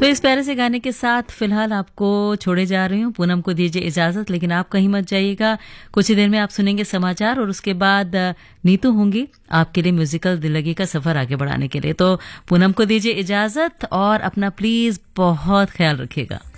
तो इस प्यारे से गाने के साथ फिलहाल आपको छोड़े जा रही हूँ। पूनम को दीजिए इजाजत, लेकिन आप कहीं मत जाइएगा। कुछ ही देर में आप सुनेंगे समाचार और उसके बाद नीतू होंगी आपके लिए म्यूजिकल दिल्लगी का सफर आगे बढ़ाने के लिए। तो पूनम को दीजिए इजाजत और अपना प्लीज बहुत ख्याल रखिएगा।